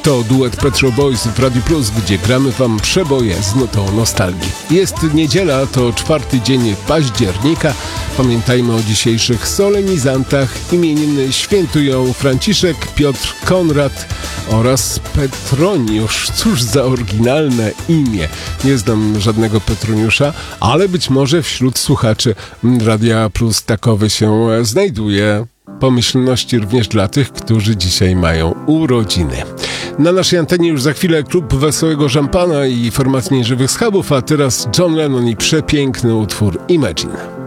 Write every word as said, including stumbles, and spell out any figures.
To duet Petro Boys w Radiu Plus, gdzie gramy wam przeboje z nutą nostalgii. Jest niedziela, to czwarty dzień października. Pamiętajmy o dzisiejszych solenizantach. Imieniny świętują Franciszek, Piotr, Konrad oraz Petroniusz. Cóż za oryginalne imię. Nie znam żadnego Petroniusza, ale być może wśród słuchaczy Radia Plus takowy się znajduje. Pomyślności również dla tych, którzy dzisiaj mają urodziny. Na naszej antenie już za chwilę klub Wesołego Szampana i formacja Nieżywych Schabów, a teraz John Lennon i przepiękny utwór Imagine.